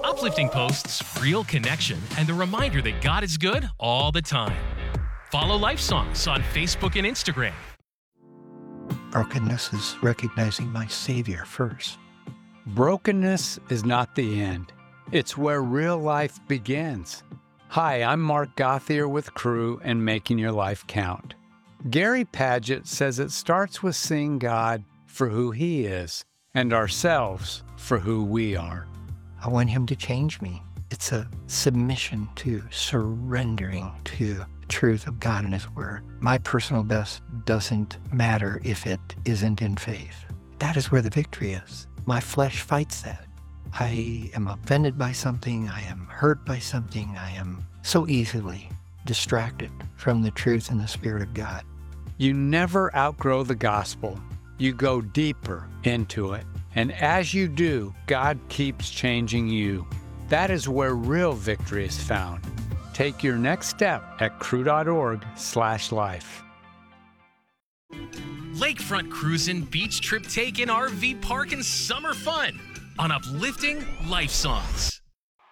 Uplifting posts, real connection, and the reminder that God is good all the time. Follow Life Songs on Facebook and Instagram. Brokenness is recognizing my Savior first. Brokenness is not the end. It's where real life begins. Hi, I'm Mark Gauthier with Crew and Making Your Life Count. Gary Paget says it starts with seeing God for who He is and ourselves for who we are. I want Him to change me. It's a submission to surrendering to the truth of God and His Word. My personal best doesn't matter if it isn't in faith. That is where the victory is. My flesh fights that. I am offended by something. I am hurt by something. I am so easily distracted from the truth and the Spirit of God. You never outgrow the gospel. You go deeper into it. And as you do, God keeps changing you. That is where real victory is found. Take your next step at crew.org/life. Lakefront cruising, beach trip taking, RV park, and summer fun on Uplifting Life Songs.